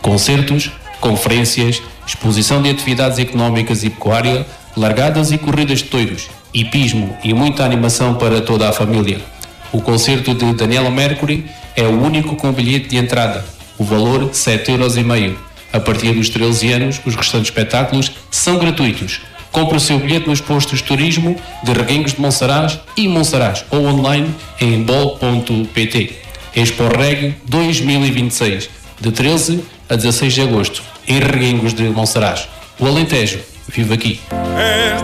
Concertos, conferências, exposição de atividades económicas e pecuária, largadas e corridas de touros, hipismo e muita animação para toda a família. O concerto de Daniela Mercury é o único com bilhete de entrada. O valor 7,5€. A partir dos 13 anos, os restantes espetáculos são gratuitos. Compre o seu bilhete nos postos de turismo de Reguengos de Monsaraz e Monsaraz ou online em bol.pt. Expo Reg 2026, de 13 a 16 de agosto, em Reguengos de Monsaraz. O Alentejo vive aqui.